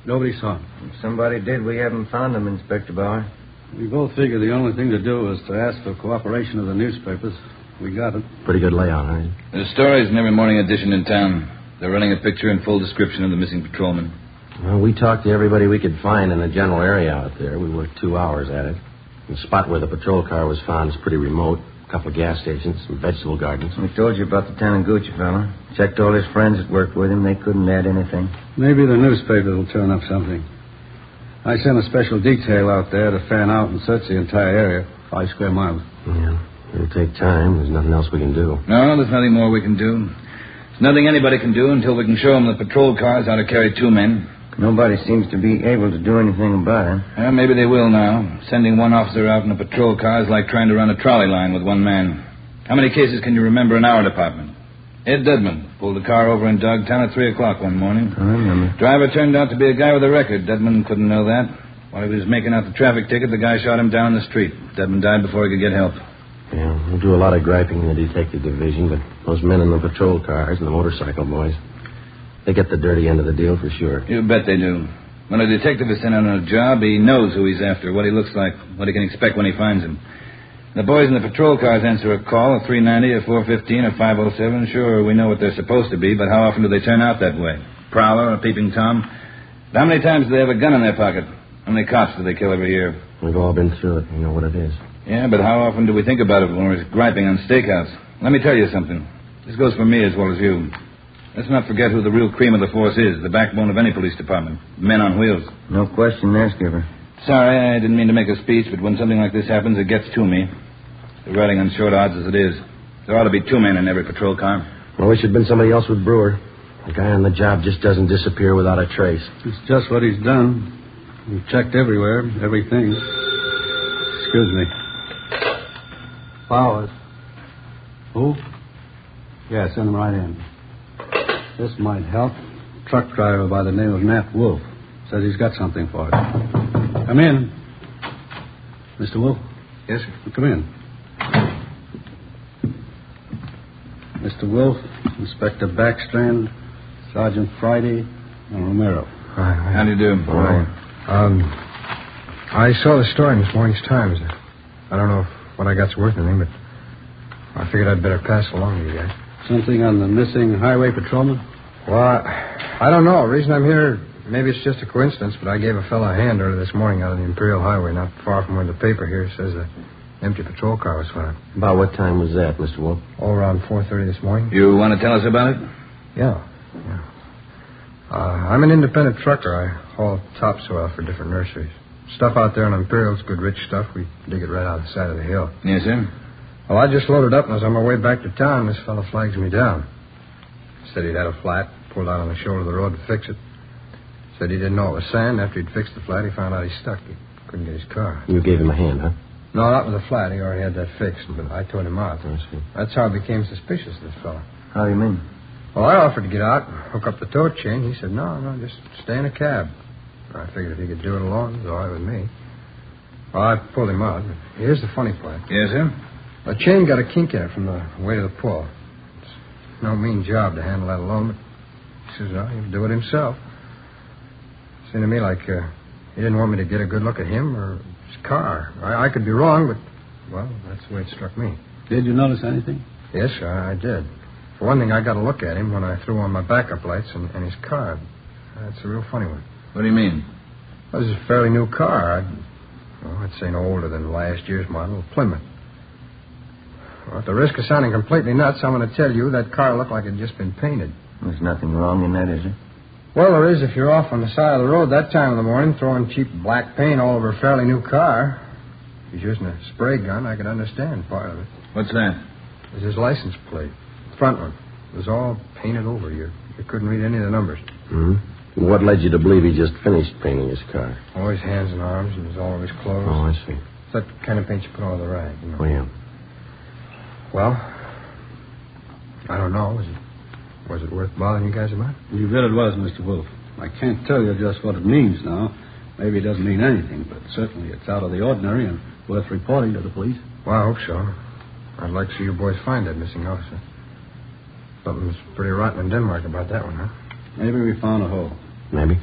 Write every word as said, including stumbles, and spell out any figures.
Nobody saw him. If somebody did, we haven't found him, Inspector Bauer. We both figured the only thing to do was to ask for cooperation of the newspapers. We got it. Pretty good layout, huh? There's stories in every morning edition in town. They're running a picture and full description of the missing patrolman. Well, we talked to everybody we could find in the general area out there. We worked two hours at it. The spot where the patrol car was found is pretty remote. A couple of gas stations, some vegetable gardens. We told you about the Taniguchi fella. Checked all his friends that worked with him. They couldn't add anything. Maybe the newspapers will turn up something. I sent a special detail out there to fan out and search the entire area, five square miles. Yeah, it'll take time. There's nothing else we can do. No, there's nothing more we can do. There's nothing anybody can do until we can show them the patrol cars how to carry two men. Nobody seems to be able to do anything about it. Well, maybe they will now. Sending one officer out in a patrol car is like trying to run a trolley line with one man. How many cases can you remember in our department? Ed Dedman pulled a car over in Dogtown at three o'clock one morning. I remember. Driver turned out to be a guy with a record. Dedman couldn't know that. While he was making out the traffic ticket, the guy shot him down the street. Dedman died before he could get help. Yeah, we'll do a lot of griping in the detective division, but those men in the patrol cars and the motorcycle boys, they get the dirty end of the deal for sure. You bet they do. When a detective is sent on a job, he knows who he's after, what he looks like, what he can expect when he finds him. The boys in the patrol cars answer a call, a three ninety, a four fifteen, a five oh seven. Sure, we know what they're supposed to be, but how often do they turn out that way? Prowler, a peeping Tom? How many times do they have a gun in their pocket? How many cops do they kill every year? We've all been through it. We know what it is. Yeah, but how often do we think about it when we're griping on Steakhouse? Let me tell you something. This goes for me as well as you. Let's not forget who the real cream of the force is, the backbone of any police department. Men on wheels. No question there, Skipper. Sorry, I didn't mean to make a speech, but when something like this happens, it gets to me. The riding on short odds as it is. There ought to be two men in every patrol car. I wish it'd been somebody else with Brewer. The guy on the job just doesn't disappear without a trace. It's just what he's done. We've checked everywhere, everything. Excuse me. Powers. Who? Yeah, send him right in. This might help. Truck driver by the name of Nat Wolf. Says he's got something for us. Come in. Mister Wolf? Yes, sir. Come in. Mister Wolf, Inspector Backstrand, Sergeant Friday, and Romero. Hi. How do you do? Hi. Um, I saw the story in this morning's Times. I don't know if what I got's worth anything, but I figured I'd better pass it along to you guys. Something on the missing highway patrolman? Well, I, I don't know. The reason I'm here, maybe it's just a coincidence, but I gave a fellow a hand earlier this morning out on the Imperial Highway, not far from where the paper here says an empty patrol car was found. About what time was that, Mister Wolf? All around four thirty this morning. You want to tell us about it? Yeah, yeah. Uh, I'm an independent trucker. I haul topsoil for different nurseries. Stuff out there on Imperial's good rich stuff. We dig it right out the side of the hill. Yes, sir. Well, I just loaded up, and as on my way back to town, this fellow flags me down. Said he'd had a flat, pulled out on the shoulder of the road to fix it. Said he didn't know it was sand. After he'd fixed the flat, he found out he stuck. He couldn't get his car. You gave him a hand, huh? No, that was a flat. He already had that fixed, but I towed him out. I see. That's how I became suspicious of this fellow. How do you mean? Well, I offered to get out and hook up the tow chain. He said, no, no, just stay in a cab. I figured if he could do it alone, it was all right with me. Well, I pulled him out. Here's the funny part. Yes, sir. The chain got a kink in it from the weight of the pull. It's no mean job to handle that alone, but he says, well, he'll do it himself. Seemed to me like uh, he didn't want me to get a good look at him or his car. I, I could be wrong, but, well, that's the way it struck me. Did you notice anything? Yes, I, I did. For one thing, I got a look at him when I threw on my backup lights and, and his car. That's a real funny one. What do you mean? Well, this is a fairly new car. I'd, well, I'd say no older than last year's model, Plymouth. Well, at the risk of sounding completely nuts, I'm going to tell you that car looked like it had just been painted. There's nothing wrong in that, is there? Well, there is if you're off on the side of the road that time of the morning throwing cheap black paint all over a fairly new car. If he's using a spray gun, I could understand part of it. What's that? It was his license plate. The front one. It was all painted over. You, you couldn't read any of the numbers. Mm-hmm. What led you to believe he just finished painting his car? All his hands and arms and his, all of his clothes. Oh, I see. It's that kind of paint you put on the rag, you know. Oh, yeah. Well, I don't know. Was it, was it worth bothering you guys about? You bet it was, Mister Wolf. I can't tell you just what it means now. Maybe it doesn't mean anything, but certainly it's out of the ordinary and worth reporting to the police. Well, I hope so. I'd like to see you boys find that missing officer. Something's pretty rotten in Denmark about that one, huh? Maybe we found a hole. Maybe.